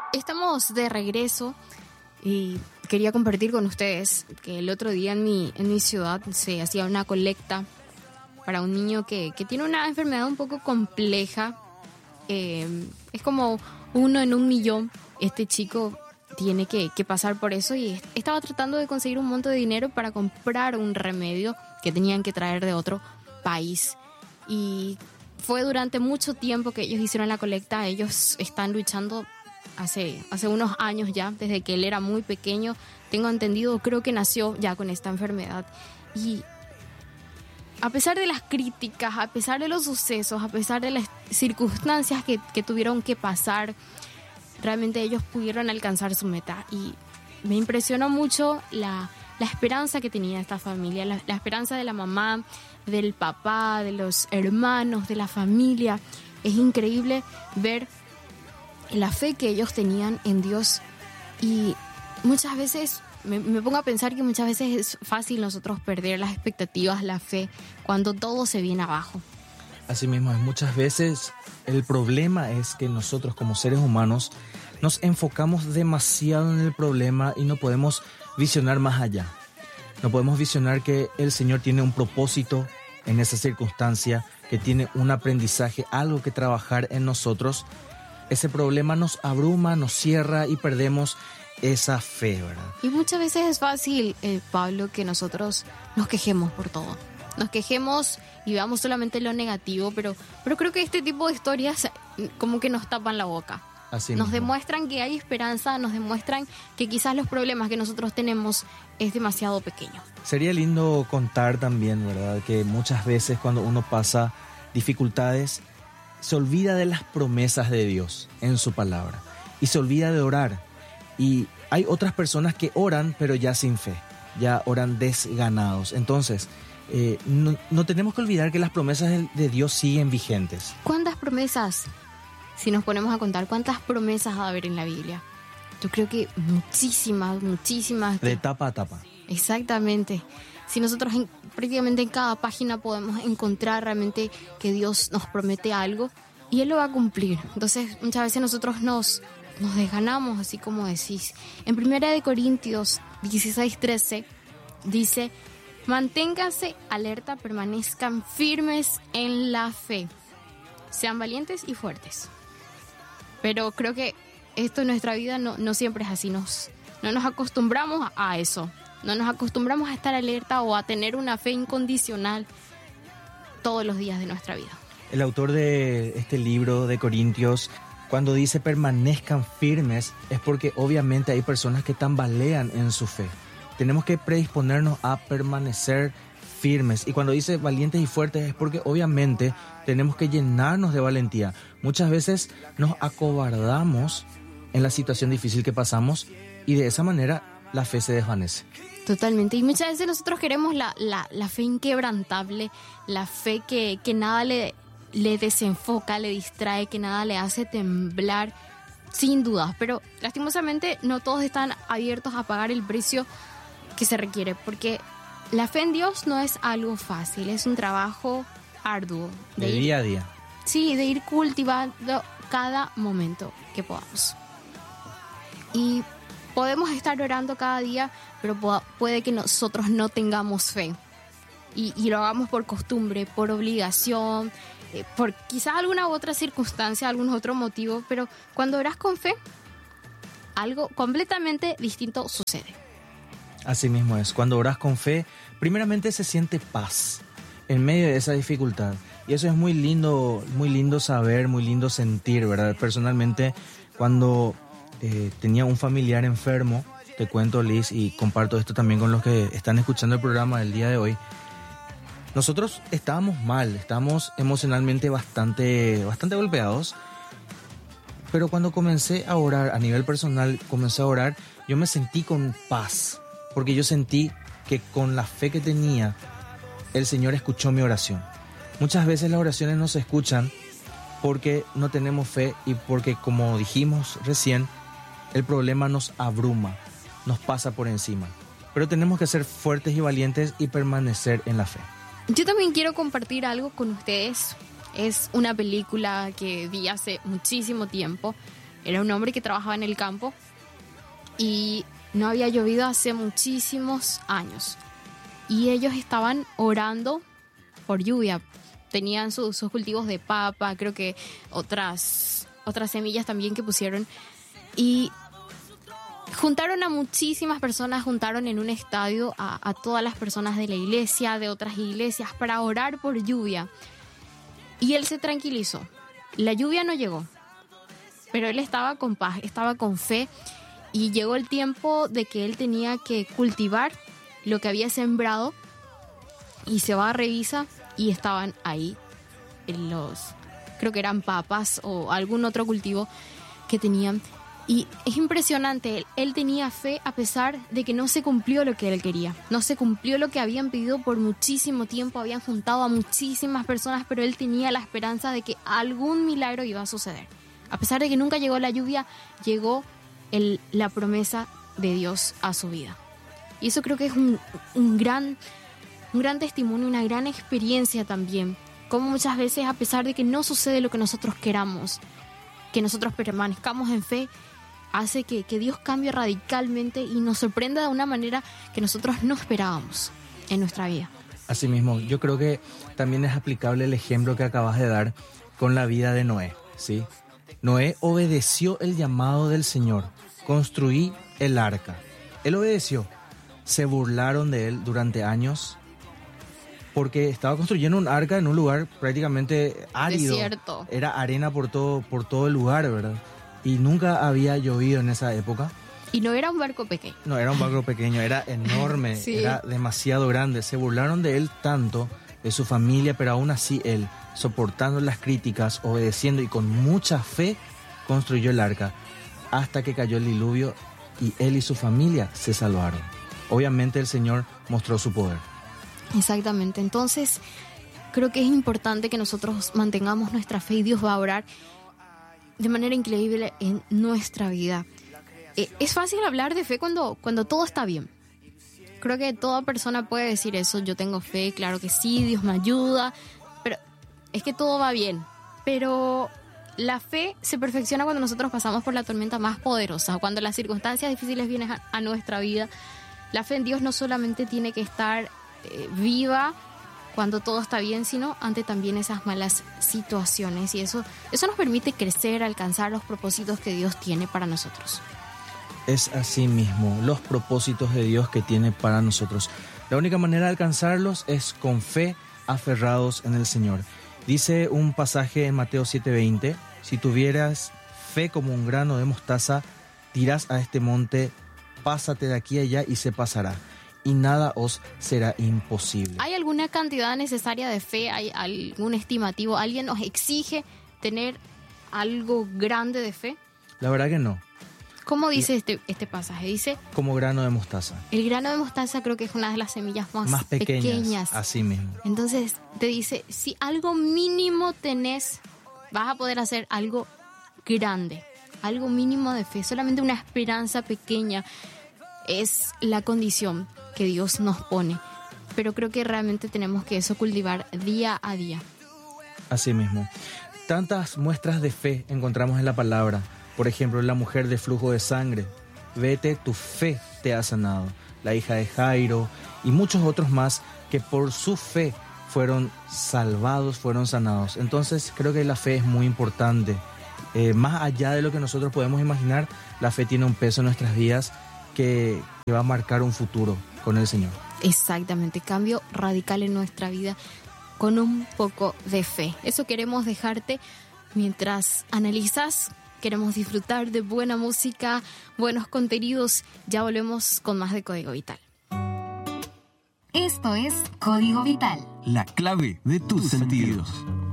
Estamos de regreso y quería compartir con ustedes que el otro día en mi ciudad se hacía una colecta para un niño que tiene una enfermedad un poco compleja. Es como 1 en 1.000.000. Este chico tiene que pasar por eso y estaba tratando de conseguir un monto de dinero para comprar un remedio que tenían que traer de otro país. Y fue durante mucho tiempo que ellos hicieron la colecta. Ellos están luchando hace unos años ya, desde que él era muy pequeño. Tengo entendido, creo que nació ya con esta enfermedad. Y a pesar de las críticas, a pesar de los sucesos, a pesar de las circunstancias que tuvieron que pasar, realmente ellos pudieron alcanzar su meta. Y me impresionó mucho la esperanza que tenía esta familia, la esperanza de la mamá, del papá, de los hermanos, de la familia. Es increíble ver la fe que ellos tenían en Dios. Y muchas veces me pongo a pensar que muchas veces es fácil nosotros perder las expectativas, la fe, cuando todo se viene abajo. Así mismo, muchas veces el problema es que nosotros como seres humanos nos enfocamos demasiado en el problema y no podemos visionar más allá. No podemos visionar que el Señor tiene un propósito en esa circunstancia, que tiene un aprendizaje, algo que trabajar en nosotros. Ese problema nos abruma, nos cierra y perdemos esa fe, ¿verdad? Y muchas veces es fácil, Pablo, que nosotros nos quejemos por todo. Nos quejemos y veamos solamente lo negativo, pero creo que este tipo de historias como que nos tapan la boca. Así nos mismo. Demuestran que hay esperanza, nos demuestran que quizás los problemas que nosotros tenemos es demasiado pequeño. Sería lindo contar también, ¿verdad?, que muchas veces cuando uno pasa dificultades, se olvida de las promesas de Dios en su palabra y se olvida de orar. Y hay otras personas que oran, pero ya sin fe, ya oran desganados. Entonces, no tenemos que olvidar que las promesas de Dios siguen vigentes. ¿Cuántas promesas? Si nos ponemos a contar, ¿cuántas promesas va a haber en la Biblia? Yo creo que muchísimas. De etapa a etapa. Exactamente. Si nosotros prácticamente en cada página podemos encontrar realmente que Dios nos promete algo y Él lo va a cumplir. Entonces, muchas veces nosotros nos desganamos, así como decís. En 1 Corintios 16:13 dice: manténganse alerta, permanezcan firmes en la fe. Sean valientes y fuertes. Pero creo que esto en nuestra vida no siempre es así. No nos acostumbramos a eso. No nos acostumbramos a estar alerta o a tener una fe incondicional todos los días de nuestra vida. El autor de este libro de Corintios, cuando dice permanezcan firmes, es porque obviamente hay personas que tambalean en su fe. Tenemos que predisponernos a permanecer firmes. Y cuando dice valientes y fuertes es porque obviamente tenemos que llenarnos de valentía. Muchas veces nos acobardamos en la situación difícil que pasamos y de esa manera la fe se desvanece. Totalmente. Y muchas veces nosotros queremos la fe inquebrantable, la fe que nada le desenfoca, le distrae, que nada le hace temblar, sin dudas. Pero lastimosamente no todos están abiertos a pagar el precio que se requiere, porque la fe en Dios no es algo fácil, es un trabajo arduo. De día a día. Sí, de ir cultivando cada momento que podamos. Y podemos estar orando cada día, pero puede que nosotros no tengamos fe. Y lo hagamos por costumbre, por obligación, por quizás alguna otra circunstancia, algún otro motivo. Pero cuando oras con fe, algo completamente distinto sucede. Así mismo es. Cuando oras con fe, primeramente se siente paz en medio de esa dificultad. Y eso es muy lindo saber, muy lindo sentir, ¿verdad? Personalmente, cuando tenía un familiar enfermo, te cuento, Liz, y comparto esto también con los que están escuchando el programa del día de hoy. Nosotros estábamos mal, estábamos emocionalmente bastante golpeados. Pero cuando comencé a orar, a nivel personal, yo me sentí con paz. Porque yo sentí que con la fe que tenía, el Señor escuchó mi oración. Muchas veces las oraciones no se escuchan porque no tenemos fe y porque, como dijimos recién, el problema nos abruma, nos pasa por encima. Pero tenemos que ser fuertes y valientes y permanecer en la fe. Yo también quiero compartir algo con ustedes. Es una película que vi hace muchísimo tiempo. Era un hombre que trabajaba en el campo y no había llovido hace muchísimos años. Y ellos estaban orando por lluvia. Tenían sus cultivos de papa, creo que otras semillas también que pusieron. Y juntaron a muchísimas personas, juntaron en un estadio a todas las personas de la iglesia, de otras iglesias, para orar por lluvia. Y él se tranquilizó. La lluvia no llegó, pero él estaba con paz, estaba con fe. Y llegó el tiempo de que él tenía que cultivar lo que había sembrado. Y se va a revisar y estaban ahí creo que eran papas o algún otro cultivo que tenían. Y es impresionante, él tenía fe a pesar de que no se cumplió lo que él quería. No se cumplió lo que habían pedido por muchísimo tiempo, habían juntado a muchísimas personas, pero él tenía la esperanza de que algún milagro iba a suceder. A pesar de que nunca llegó la lluvia, llegó la promesa de Dios a su vida. Y eso creo que es un gran testimonio, una gran experiencia también. Como muchas veces, a pesar de que no sucede lo que nosotros queramos, que nosotros permanezcamos en fe, hace que Dios cambie radicalmente y nos sorprenda de una manera que nosotros no esperábamos en nuestra vida. Asimismo, yo creo que también es aplicable el ejemplo que acabas de dar con la vida de Noé, ¿sí? Noé obedeció el llamado del Señor, construí el arca. Él obedeció. Se burlaron de él durante años porque estaba construyendo un arca en un lugar prácticamente árido. Desierto. Era arena por todo el lugar, ¿verdad? Y nunca había llovido en esa época. Y no era un barco pequeño. No, era un barco pequeño, era enorme, Sí. Era demasiado grande. Se burlaron de él tanto, de su familia, pero aún así él, soportando las críticas, obedeciendo y con mucha fe, construyó el arca hasta que cayó el diluvio y él y su familia se salvaron. Obviamente el Señor mostró su poder. Exactamente. Entonces, creo que es importante que nosotros mantengamos nuestra fe y Dios va a obrar de manera increíble en nuestra vida. Es fácil hablar de fe cuando todo está bien. Creo que toda persona puede decir eso. Yo tengo fe, claro que sí, Dios me ayuda, pero es que todo va bien. Pero la fe se perfecciona cuando nosotros pasamos por la tormenta más poderosa, cuando las circunstancias difíciles vienen a nuestra vida. La fe en Dios no solamente tiene que estar viva cuando todo está bien, sino ante también esas malas situaciones. Y eso nos permite crecer, alcanzar los propósitos que Dios tiene para nosotros. Es así mismo, los propósitos de Dios que tiene para nosotros. La única manera de alcanzarlos es con fe, aferrados en el Señor. Dice un pasaje en Mateo 7:20, si tuvieras fe como un grano de mostaza, dirás a este monte, pásate de aquí a allá y se pasará, y nada os será imposible. ¿Hay alguna cantidad necesaria de fe? ¿Hay algún estimativo? ¿Alguien nos exige tener algo grande de fe? La verdad que no. ¿Cómo dice este pasaje? Dice, como grano de mostaza. El grano de mostaza creo que es una de las semillas más pequeñas. Así mismo. Entonces te dice, si algo mínimo tenés, vas a poder hacer algo grande. Algo mínimo de fe, solamente una esperanza pequeña es la condición que Dios nos pone. Pero creo que realmente tenemos que eso cultivar día a día. Así mismo. Tantas muestras de fe encontramos en la palabra. Por ejemplo, la mujer de flujo de sangre. Vete, tu fe te ha sanado. La hija de Jairo y muchos otros más que por su fe fueron salvados, fueron sanados. Entonces creo que la fe es muy importante. Más allá de lo que nosotros podemos imaginar, la fe tiene un peso en nuestras vidas que va a marcar un futuro con el Señor. Exactamente, cambio radical en nuestra vida con un poco de fe. Eso queremos dejarte mientras analizas. Queremos disfrutar de buena música, buenos contenidos. Ya volvemos con más de Código Vital. Esto es Código Vital. La clave de tus sentidos.